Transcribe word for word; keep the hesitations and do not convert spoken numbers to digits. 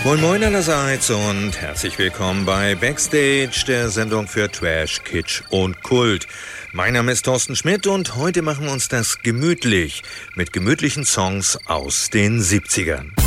Moin Moin allerseits und herzlich willkommen bei Backstage, der Sendung für Trash, Kitsch und Kult. Mein Name ist Thorsten Schmidt und heute machen wir uns das gemütlich mit gemütlichen Songs aus den siebzigern.